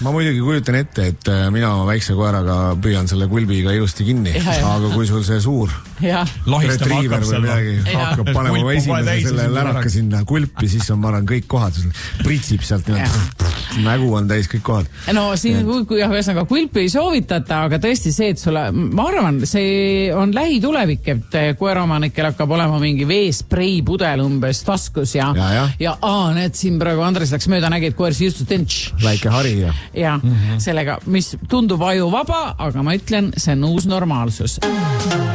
ma muidugi kujutan ette, et mina oma väikse koeraga püüan selle kulbiga ilusti kinni, aga kui sul see suur retriiver või midagi hakkab panema esimese selle läraka sinna kulpi, siis on, ma arvan, kõik kohad, pritsib sealt nägu on täis kõik kohad. No siin ühesõnaga kulpi ei soovitata, aga tõesti see, et sulle, ma arvan, see on lähitulevik, et koeraomanikel hakkab olema mingi veesprei pudel umbes taskus ja need siin praegu Andres läks mööda, nägi, et koer siistus tentš. Väike hari ja sellega, mis tundub ajuvaba, aga ma ütlen, see on uus normaalsus.